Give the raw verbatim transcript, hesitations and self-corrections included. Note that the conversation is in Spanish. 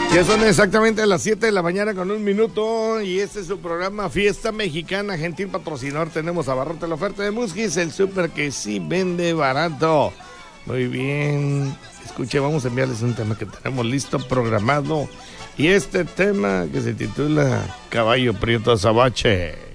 Ya son exactamente las siete de la mañana con un minuto y este es su programa Fiesta Mexicana, gentil patrocinador. Tenemos a Barrote la oferta de Musquis, el súper que sí vende barato. Muy bien, escuche, vamos a enviarles un tema que tenemos listo, programado. Y este tema que se titula Caballo Prieto Azabache.